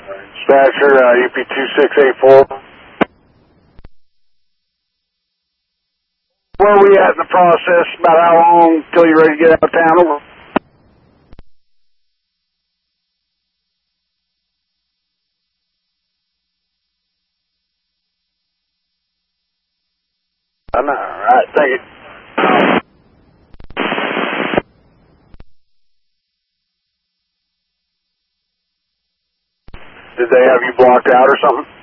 Dispatcher, UP2684. Where are we at in the process? About how long till you're ready to get out of town? Over. I know. All right, thank you. Did they have you blocked out or something?